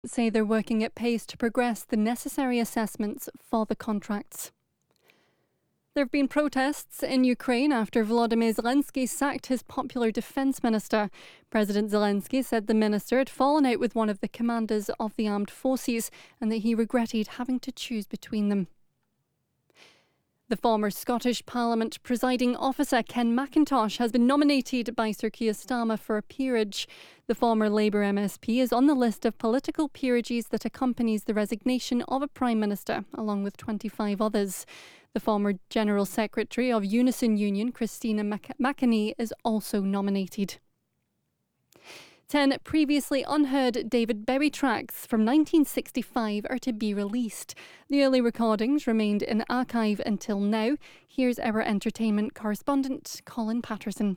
Say they're working at pace to progress the necessary assessments for the contracts. There have been protests in Ukraine after Volodymyr Zelensky sacked his popular defence minister. President Zelensky said the minister had fallen out with one of the commanders of the armed forces and that he regretted having to choose between them. The former Scottish Parliament presiding officer Ken McIntosh has been nominated by Sir Keir Starmer for a peerage. The former Labour MSP is on the list of political peerages that accompanies the resignation of a Prime Minister, along with 25 others. The former General Secretary of Unison Union, Christina McAnee, is also nominated. 10 previously unheard David Bowie tracks from 1965 are to be released. The early recordings remained in archive until now. Here's our entertainment correspondent, Colin Patterson.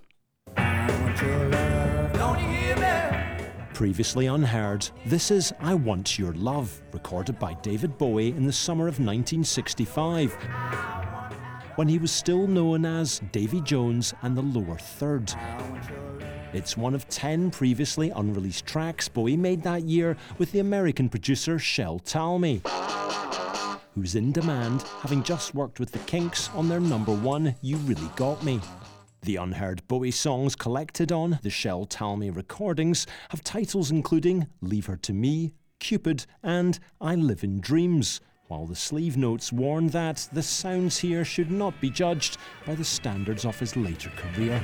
Previously unheard, this is I Want Your Love, recorded by David Bowie in the summer of 1965, when he was still known as Davy Jones and the Lower Third. It's one of 10 previously unreleased tracks Bowie made that year with the American producer Shel Talmy, who's in demand, having just worked with the Kinks on their #1 You Really Got Me. The unheard Bowie songs collected on the Shel Talmy recordings have titles including Leave Her to Me, Cupid and I Live in Dreams, while the sleeve notes warn that the sounds here should not be judged by the standards of his later career.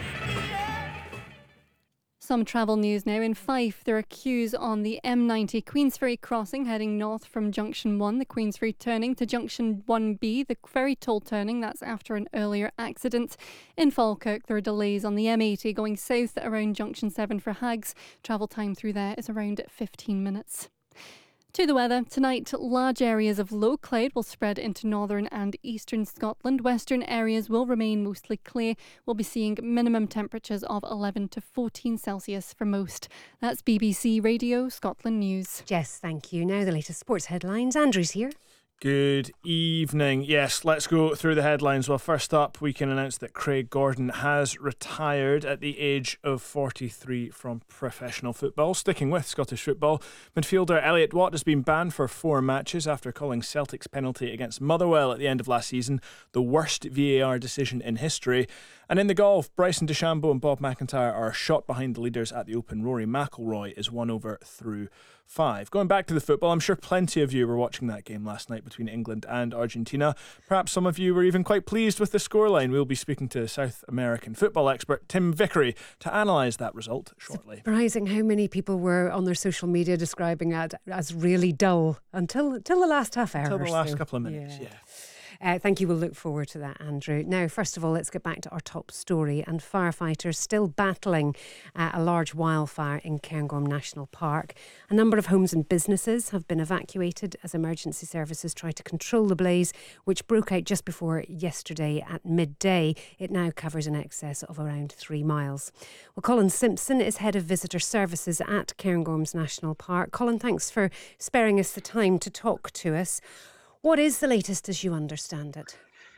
Some travel news now. In Fife, there are queues on the M90 Queensferry crossing heading north from Junction 1, the Queensferry turning, to Junction 1B, the ferry toll turning. That's after an earlier accident. In Falkirk, there are delays on the M80 going south around Junction 7 for Hags. Travel time through there is around 15 minutes. To the weather. Tonight, large areas of low cloud will spread into northern and eastern Scotland. Western areas will remain mostly clear. We'll be seeing minimum temperatures of 11 to 14 Celsius for most. That's BBC Radio Scotland News. Jess, thank you. Now the latest sports headlines. Andrew's here. Good evening. Yes, let's go through the headlines. Well, first up, we can announce that Craig Gordon has retired at the age of 43 from professional football. Sticking with Scottish football, midfielder Elliot Watt has been banned for 4 matches after calling Celtic's penalty against Motherwell at the end of last season the worst VAR decision in history. And in the golf, Bryson DeChambeau and Bob McIntyre are a shot behind the leaders at the Open. Rory McIlroy is 1 over through 5. Going back to the football, I'm sure plenty of you were watching that game last night between England and Argentina. Perhaps some of you were even quite pleased with the scoreline. We'll be speaking to South American football expert Tim Vickery to analyse that result shortly. Surprising how many people were on their social media describing it as really dull until the last half hour. Until the last couple of minutes, yeah. Thank you. We'll look forward to that, Andrew. Now, first of all, let's get back to our top story. And firefighters still battling a large wildfire in Cairngorm National Park. A number of homes and businesses have been evacuated as emergency services try to control the blaze, which broke out just before yesterday at midday. It now covers an excess of around 3 miles. Well, Colin Simpson is head of visitor services at Cairngorms National Park. Colin, thanks for sparing us the time to talk to us. What is the latest as you understand it?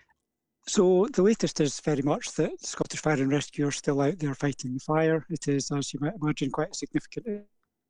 So the latest is very much that Scottish Fire and Rescue are still out there fighting the fire. It is, as you might imagine, quite a significant.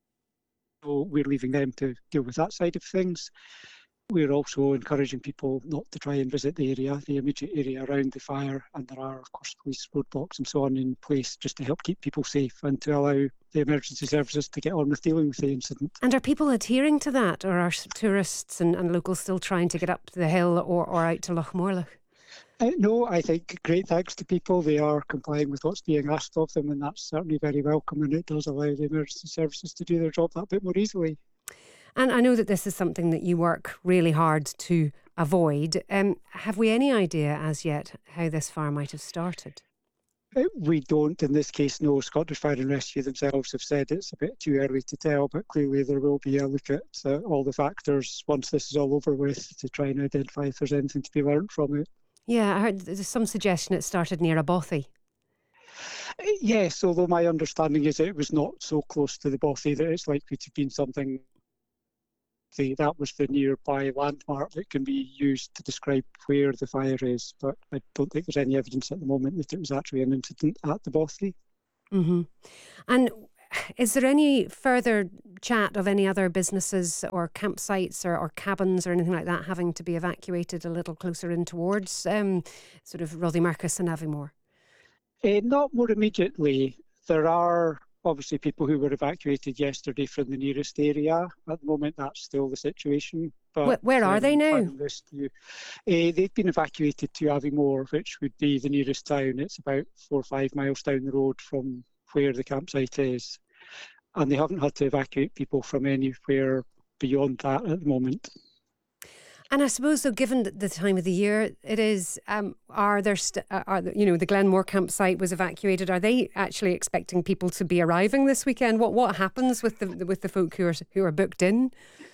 So we're leaving them to deal with that side of things. We're also encouraging people not to try and visit the immediate area around the fire, and there are, of course, police roadblocks and so on in place just to help keep people safe and to allow the emergency services to get on with dealing with the incident. And are people adhering to that, or are tourists and locals still trying to get up the hill or out to Loch Morlich? No, I think great thanks to people. They are complying with what's being asked of them, and that's certainly very welcome, and it does allow the emergency services to do their job that bit more easily. And I know that this is something that you work really hard to avoid. Have we any idea as yet how this fire might have started? We don't in this case know. Scottish Fire and Rescue themselves have said it's a bit too early to tell, but clearly there will be a look at all the factors once this is all over with to try and identify if there's anything to be learned from it. Yeah, I heard there's some suggestion it started near a bothy. Yes, although my understanding is it was not so close to the bothy that it's likely to have been something. That was the nearby landmark that can be used to describe where the fire is, but I don't think there's any evidence at the moment that it was actually an incident at the bothy. Mm-hmm. And is there any further chat of any other businesses or campsites or cabins or anything like that having to be evacuated a little closer in towards sort of Rothimarcus and Aviemore? Not more immediately. There are obviously people who were evacuated yesterday from the nearest area. At the moment, that's still the situation. But where are they now? They've been evacuated to Aviemore, which would be the nearest town. It's about 4 or 5 miles down the road from where the campsite is. And they haven't had to evacuate people from anywhere beyond that at the moment. And I suppose, though, given the time of the year it is, the Glenmore campsite was evacuated. Are they actually expecting people to be arriving this weekend? What happens with the folk who are booked in?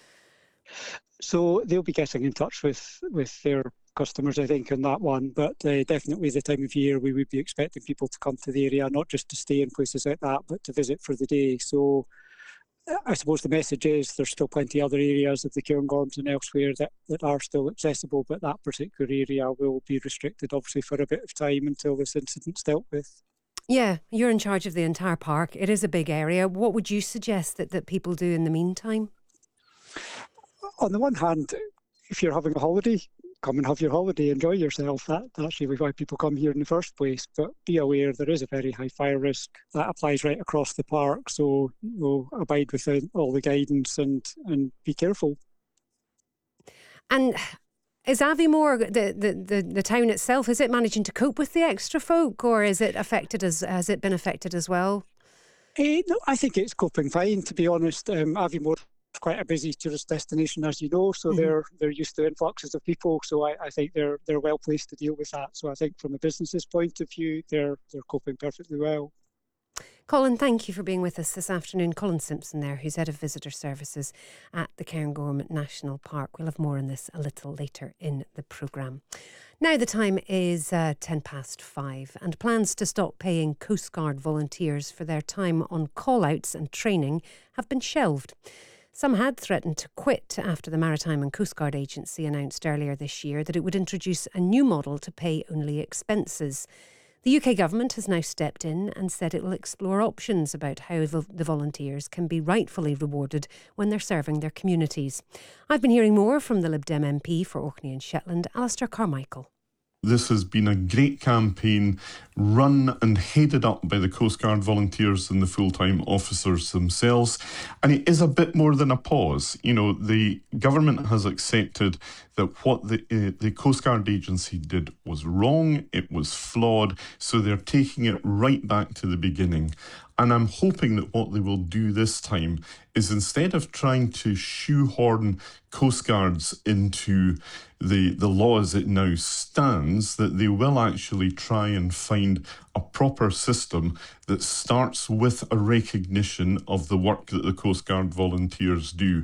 So they'll be getting in touch with their customers, I think, on that one. But definitely the time of year we would be expecting people to come to the area, not just to stay in places like that, but to visit for the day. So I suppose the message is there's still plenty other areas of the Cairngorms and elsewhere that are still accessible, but that particular area will be restricted, obviously, for a bit of time until this incident's dealt with. Yeah, you're in charge of the entire park. It is a big area. What would you suggest that people do in the meantime? On the one hand, if you're having a holiday, come and have your holiday, enjoy yourself. That's really why people come here in the first place. But be aware there is a very high fire risk. That applies right across the park. So abide within all the guidance and be careful. And is Aviemore, the town itself, is it managing to cope with the extra folk, or is it affected has it been affected as well? No, I think it's coping fine, to be honest. Aviemore is quite a busy tourist destination, as you know, so they're used to influxes of people. So I think they're well placed to deal with that. So I think from a business's point of view, they're coping perfectly well. Colin, thank you for being with us this afternoon. Colin Simpson there, who's Head of Visitor Services at the Cairngorm National Park. We'll have more on this a little later in the programme. Now the time is 5:10 and plans to stop paying Coast Guard volunteers for their time on call-outs and training have been shelved. Some had threatened to quit after the Maritime and Coast Guard Agency announced earlier this year that it would introduce a new model to pay only expenses. The UK government has now stepped in and said it will explore options about how the volunteers can be rightfully rewarded when they're serving their communities. I've been hearing more from the Lib Dem MP for Orkney and Shetland, Alistair Carmichael. This has been a great campaign run and headed up by the Coast Guard volunteers and the full-time officers themselves. And it is a bit more than a pause. You know, the government has accepted that what the Coast Guard agency did was wrong, it was flawed, so they're taking it right back to the beginning. And I'm hoping that what they will do this time is, instead of trying to shoehorn Coast Guards into the law as it now stands, that they will actually try and find a proper system that starts with a recognition of the work that the Coast Guard volunteers do.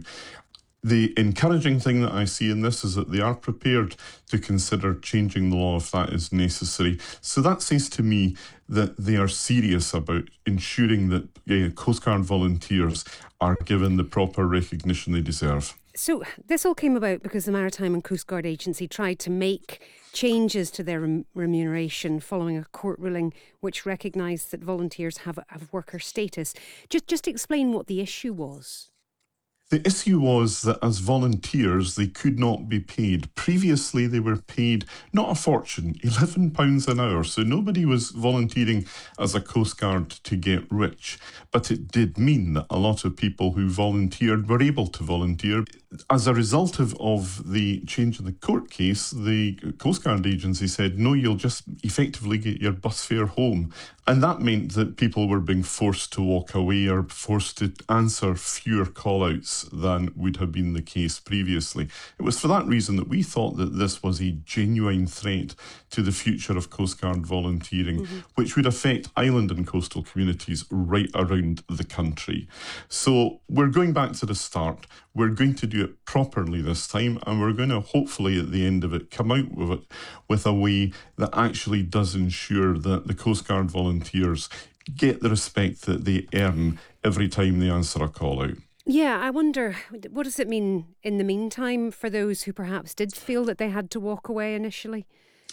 The encouraging thing that I see in this is that they are prepared to consider changing the law if that is necessary. So that says to me that they are serious about ensuring that Coast Guard volunteers are given the proper recognition they deserve. So this all came about because the Maritime and Coast Guard Agency tried to make changes to their remuneration following a court ruling which recognised that volunteers have worker status. Just explain what the issue was. The issue was that as volunteers, they could not be paid. Previously, they were paid not a fortune, £11 an hour. So nobody was volunteering as a Coast Guard to get rich. But it did mean that a lot of people who volunteered were able to volunteer. As a result of the change in the court case, the Coast Guard agency said, no, you'll just effectively get your bus fare home. And that meant that people were being forced to walk away or forced to answer fewer call-outs than would have been the case previously. It was for that reason that we thought that this was a genuine threat to the future of Coast Guard volunteering, which would affect island and coastal communities right around the country. So we're going back to the start. We're going to do it properly this time, and we're going to hopefully at the end of it come out with it with a way that actually does ensure that the Coast Guard volunteers get the respect that they earn every time they answer a call out. Yeah, I wonder, what does it mean in the meantime for those who perhaps did feel that they had to walk away initially?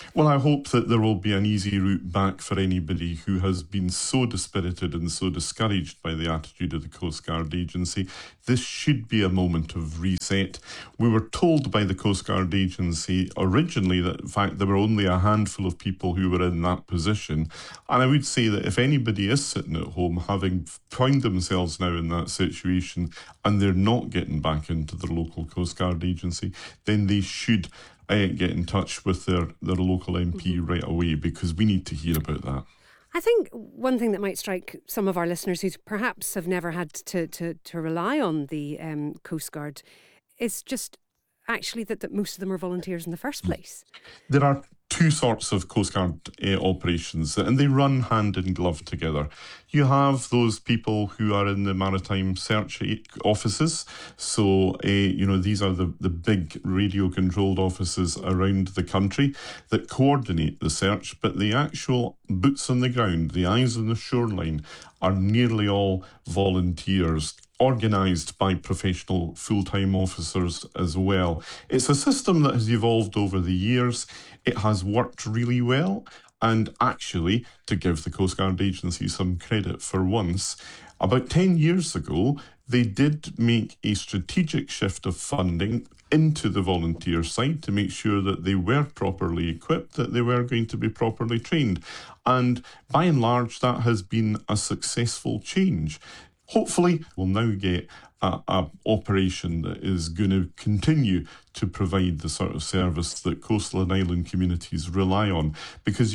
Well, I hope that there will be an easy route back for anybody who has been so dispirited and so discouraged by the attitude of the Coast Guard Agency. This should be a moment of reset. We were told by the Coast Guard Agency originally that, in fact, there were only a handful of people who were in that position. And I would say that if anybody is sitting at home, having found themselves now in that situation, and they're not getting back into the local Coast Guard Agency, then they should get in touch with their local MP right away, because we need to hear about that. I think one thing that might strike some of our listeners who perhaps have never had to rely on the Coast Guard is just actually that most of them are volunteers in the first place. There are two sorts of Coast Guard operations, and they run hand in glove together. You have those people who are in the maritime search offices. So, these are the big radio-controlled offices around the country that coordinate the search, but the actual boots on the ground, the eyes on the shoreline, are nearly all volunteers, organised by professional full-time officers as well. It's a system that has evolved over the years. It has worked really well. And actually, to give the Coast Guard Agency some credit for once, about 10 years ago, they did make a strategic shift of funding into the volunteer side to make sure that they were properly equipped, that they were going to be properly trained. And by and large, that has been a successful change. Hopefully, we'll now get an operation that is going to continue to provide the sort of service that coastal and island communities rely on. Because,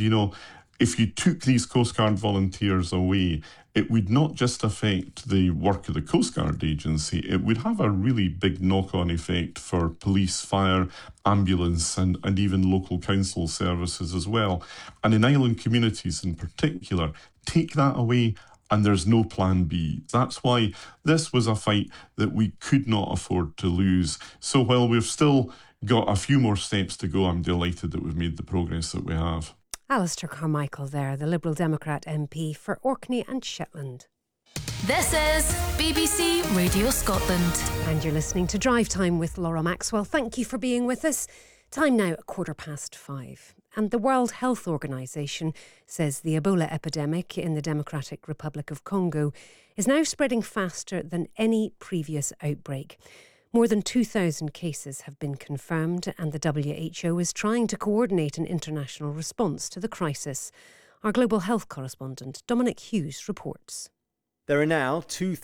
if you took these Coast Guard volunteers away, it would not just affect the work of the Coast Guard Agency, it would have a really big knock-on effect for police, fire, ambulance and even local council services as well. And in island communities in particular, take that away and there's no plan B. That's why this was a fight that we could not afford to lose. So while we've still got a few more steps to go, I'm delighted that we've made the progress that we have. Alistair Carmichael there, the Liberal Democrat MP for Orkney and Shetland. This is BBC Radio Scotland. And you're listening to Drive Time with Laura Maxwell. Thank you for being with us. Time now, 5:15. And the World Health Organization says the Ebola epidemic in the Democratic Republic of Congo is now spreading faster than any previous outbreak. More than 2,000 cases have been confirmed, and the WHO is trying to coordinate an international response to the crisis. Our global health correspondent, Dominic Hughes, reports. There are now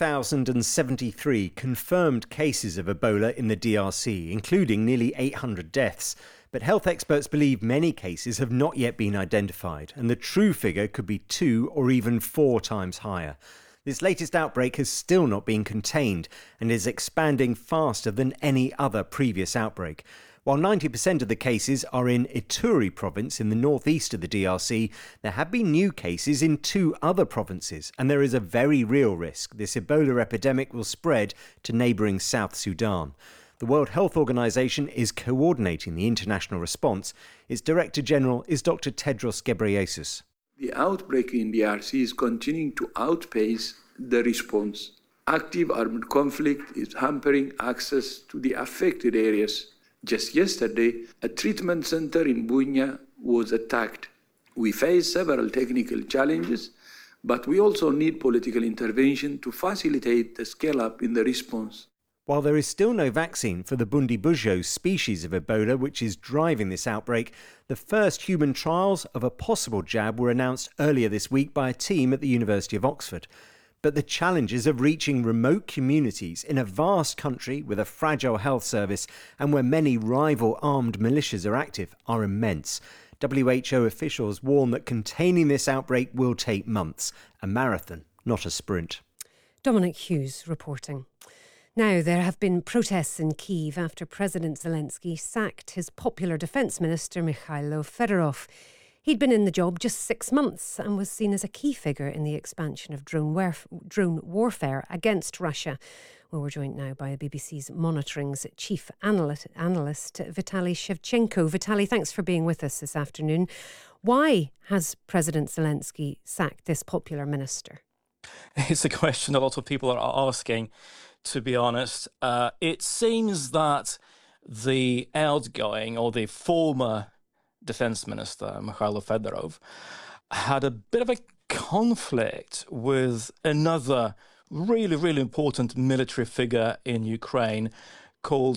2,073 confirmed cases of Ebola in the DRC, including nearly 800 deaths. But health experts believe many cases have not yet been identified, and the true figure could be 2 or even 4 times higher. This latest outbreak has still not been contained and is expanding faster than any other previous outbreak. While 90% of the cases are in Ituri province in the northeast of the DRC, there have been new cases in 2 other provinces, and there is a very real risk this Ebola epidemic will spread to neighbouring South Sudan. The World Health Organization is coordinating the international response. Its Director General is Dr. Tedros Ghebreyesus. The outbreak in DRC is continuing to outpace the response. Active armed conflict is hampering access to the affected areas. Just yesterday, a treatment center in Bunia was attacked. We face several technical challenges, but we also need political intervention to facilitate the scale-up in the response. While there is still no vaccine for the Bundibugyo species of Ebola which is driving this outbreak, the first human trials of a possible jab were announced earlier this week by a team at the University of Oxford. But the challenges of reaching remote communities in a vast country with a fragile health service and where many rival armed militias are active are immense. WHO officials warn that containing this outbreak will take months, a marathon, not a sprint. Dominic Hughes reporting. Now, there have been protests in Kyiv after President Zelensky sacked his popular defence minister, Mikhailo Fedorov. He'd been in the job just 6 months and was seen as a key figure in the expansion of drone warfare against Russia. Well, we're joined now by BBC's Monitoring's chief analyst Vitaly Shevchenko. Vitaly, thanks for being with us this afternoon. Why has President Zelensky sacked this popular minister? It's a question a lot of people are asking. To be honest, it seems that the outgoing or the former defense minister, Mikhailo Fedorov, had a bit of a conflict with another really, really important military figure in Ukraine called